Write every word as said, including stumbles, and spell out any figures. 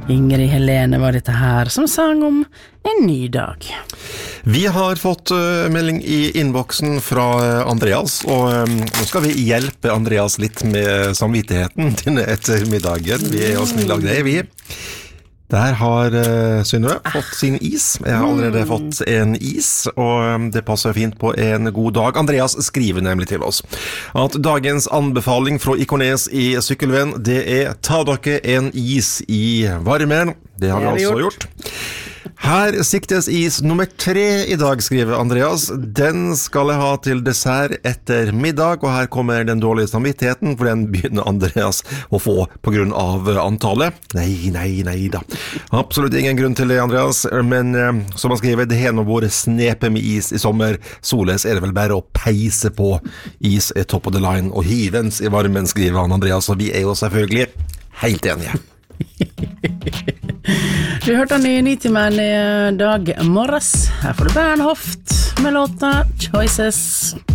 Ingrid Helene var dette her, som sang om en ny dag. Vi har fått uh, melding i innboksen fra uh, Andreas, og um, nå skal vi hjelpe Andreas litt med samvittigheten denne ettermiddagen. Vi er også snille av det, vi. Der har uh, Synøve fått sin is. Jeg har allerede fått en is, og um, det passer fint på en god dag. Andreas skriver nemlig til oss at dagens anbefaling fra Ikornes i Sykkelvenn, det er ta dere en is i varmen. Det har vi altså gjort. Her siktes is nummer tre i dag, skriver Andreas. Den skal jeg ha til dessert etter middag, og her kommer den dårlige samvittigheten, for den begynner Andreas å få på grunn av antallet. Nei, nei, nei da. Absolutt ingen grunn til det, Andreas, men eh, som han skriver, det har nå vært snepe med is i sommer. Soles er det vel bare å peise på. Is er top of the line, og hivens i varmen, skriver han, Andreas, og vi er jo selvfølgelig helt enige. Du hørte han i Nitimen i dag morges. Her får du Bernhoft med låta Choices.